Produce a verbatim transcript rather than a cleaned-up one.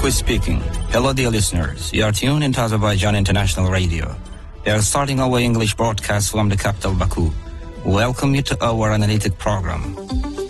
Baku speaking. Hello dear listeners, you are tuned into Azerbaijan International Radio. We are starting our English broadcast from the capital Baku. Welcome you to our analytic program.